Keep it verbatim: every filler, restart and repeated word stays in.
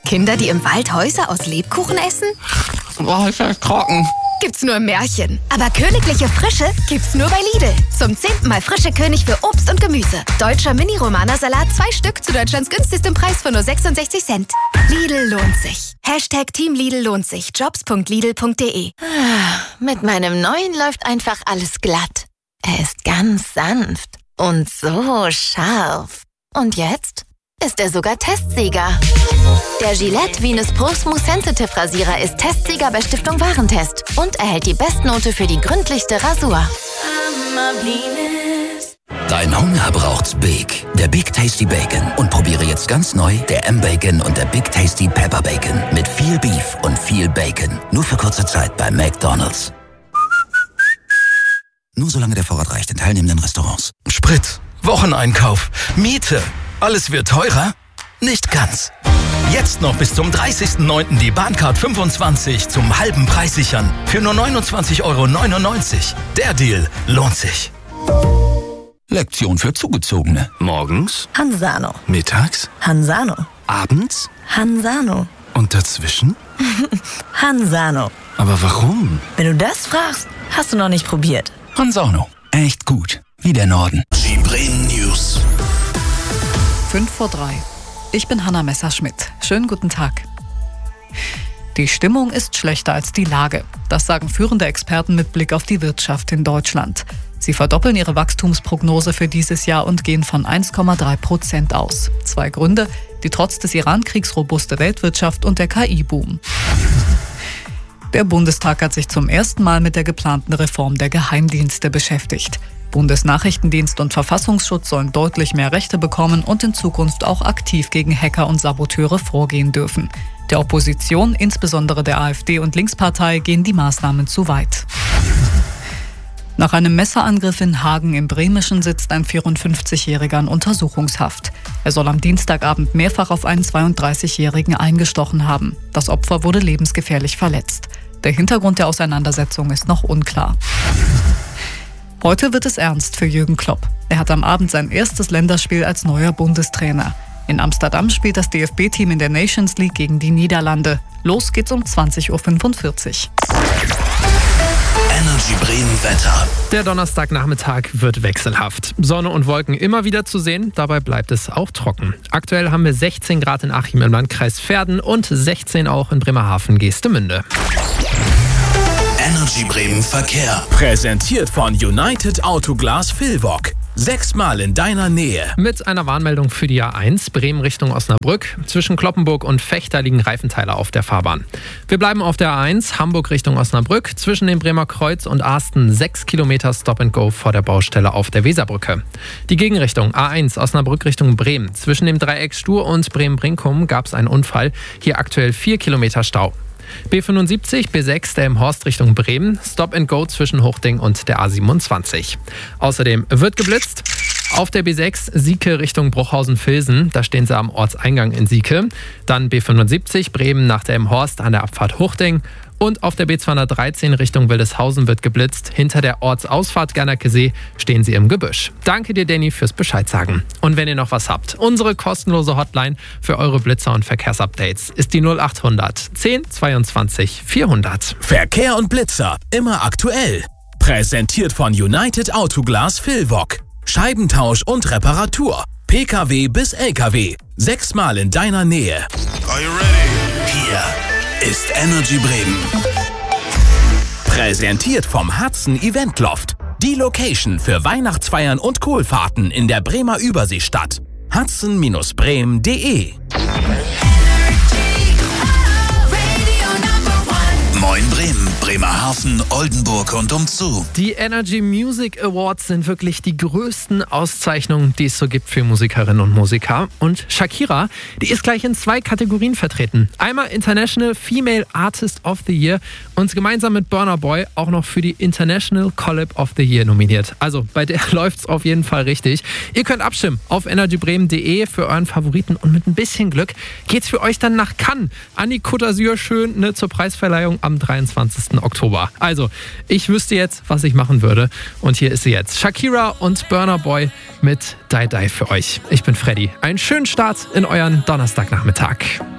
Kinder, die im Wald Häuser aus Lebkuchen essen? Boah, ist das trocken. Gibt's nur im Märchen. Aber königliche Frische gibt's nur bei Lidl. Zum zehnten Mal frische König für Obst und Gemüse. Deutscher Mini-Romana-Salat, zwei Stück zu Deutschlands günstigstem Preis von nur sechsundsechzig Cent. Lidl lohnt sich. Hashtag Team Lidl lohnt sich. Jobs punkt lidl punkt de. Mit meinem neuen läuft einfach alles glatt. Er ist ganz sanft und so scharf. Und jetzt ist er sogar Testsieger. Der Gillette Venus Pro Smooth Sensitive Rasierer ist Testsieger bei Stiftung Warentest und erhält die Bestnote für die gründlichste Rasur. Dein Hunger braucht's Big. Der Big Tasty Bacon. Und probiere jetzt ganz neu der M-Bacon und der Big Tasty Pepper Bacon. Mit viel Beef und viel Bacon. Nur für kurze Zeit bei McDonald's. Nur solange der Vorrat reicht in teilnehmenden Restaurants. Sprit, Wocheneinkauf, Miete. Alles wird teurer? Nicht ganz. Jetzt noch bis zum dreißigsten neunten die Bahncard fünfundzwanzig zum halben Preis sichern. Für nur neunundzwanzig Euro neunundneunzig. Der Deal lohnt sich. Lektion für Zugezogene. Morgens? Hansano. Mittags? Hansano. Abends? Hansano. Und dazwischen? Hansano. Aber warum? Wenn du das fragst, hast du noch nicht probiert. Hansano. Echt gut. Wie der Norden. Die Bremen News. fünf vor drei. Ich bin Hanna Messerschmidt. Schönen guten Tag. Die Stimmung ist schlechter als die Lage. Das sagen führende Experten mit Blick auf die Wirtschaft in Deutschland. Sie verdoppeln ihre Wachstumsprognose für dieses Jahr und gehen von eins Komma drei Prozent aus. Zwei Gründe: die trotz des Iran-Kriegs robuste Weltwirtschaft und der K I-Boom. Der Bundestag hat sich zum ersten Mal mit der geplanten Reform der Geheimdienste beschäftigt. Bundesnachrichtendienst und Verfassungsschutz sollen deutlich mehr Rechte bekommen und in Zukunft auch aktiv gegen Hacker und Saboteure vorgehen dürfen. Der Opposition, insbesondere der AfD und Linkspartei, gehen die Maßnahmen zu weit. Nach einem Messerangriff in Hagen im Bremischen sitzt ein vierundfünfzigjähriger in Untersuchungshaft. Er soll am Dienstagabend mehrfach auf einen zweiunddreißigjährigen eingestochen haben. Das Opfer wurde lebensgefährlich verletzt. Der Hintergrund der Auseinandersetzung ist noch unklar. Heute wird es ernst für Jürgen Klopp. Er hat am Abend sein erstes Länderspiel als neuer Bundestrainer. In Amsterdam spielt das D F B-Team in der Nations League gegen die Niederlande. Los geht's um zwanzig Uhr fünfundvierzig. Energy Bremen Wetter. Der Donnerstagnachmittag wird wechselhaft. Sonne und Wolken immer wieder zu sehen, dabei bleibt es auch trocken. Aktuell haben wir sechzehn Grad in Achim im Landkreis Verden und sechzehn auch in Bremerhaven-Geestemünde. Energy Bremen Verkehr. Präsentiert von United Autoglas Vilvoc. Sechsmal in deiner Nähe. Mit einer Warnmeldung für die A eins, Bremen Richtung Osnabrück. Zwischen Kloppenburg und Vechta liegen Reifenteile auf der Fahrbahn. Wir bleiben auf der A eins, Hamburg Richtung Osnabrück. Zwischen dem Bremer Kreuz und Asten sechs Kilometer Stop and Go vor der Baustelle auf der Weserbrücke. Die Gegenrichtung A eins, Osnabrück Richtung Bremen. Zwischen dem Dreieck Stur und Bremen-Brinkum gab es einen Unfall. Hier aktuell vier Kilometer Stau. B fünfundsiebzig, B sechs, der im Horst Richtung Bremen. Stop and Go zwischen Hochding und der A siebenundzwanzig. Außerdem wird geblitzt. Auf der B sechs Sieke Richtung Bruchhausen-Vilsen, da stehen sie am Ortseingang in Sieke. Dann B fünfundsiebzig Bremen nach der im Horst an der Abfahrt Hochding. Und auf der B zweihundertdreizehn Richtung Wildeshausen wird geblitzt. Hinter der Ortsausfahrt Gernakesee stehen sie im Gebüsch. Danke dir, Danny, fürs Bescheid sagen. Und wenn ihr noch was habt, unsere kostenlose Hotline für eure Blitzer und Verkehrsupdates ist die null achthundert zehn zweiundzwanzig vierhundert. Verkehr und Blitzer, immer aktuell. Präsentiert von United Autoglas Vilvoc. Scheibentausch und Reparatur. Pkw bis Lkw. Sechsmal in deiner Nähe. Are you ready? Hier ist Energy Bremen. Präsentiert vom Hudson Event Loft. Die Location für Weihnachtsfeiern und Kohlfahrten in der Bremer Überseestadt. hudson Bindestrich bremen punkt de. Moin Bremen, Bremerhaven, Oldenburg und umzu. Die Energy Music Awards sind wirklich die größten Auszeichnungen, die es so gibt für Musikerinnen und Musiker. Und Shakira, die ist gleich in zwei Kategorien vertreten. Einmal International Female Artist of the Year und gemeinsam mit Burna Boy auch noch für die International Collab of the Year nominiert. Also bei der läuft's auf jeden Fall richtig. Ihr könnt abstimmen auf energy bremen punkt de für euren Favoriten und mit ein bisschen Glück geht's für euch dann nach Cannes an die Côte d'Azur schön ne, zur Preisverleihung am dreiundzwanzigsten Oktober. Also, ich wüsste jetzt, was ich machen würde. Und hier ist sie jetzt. Shakira und Burna Boy mit Die Die für euch. Ich bin Freddy. Einen schönen Start in euren Donnerstagnachmittag.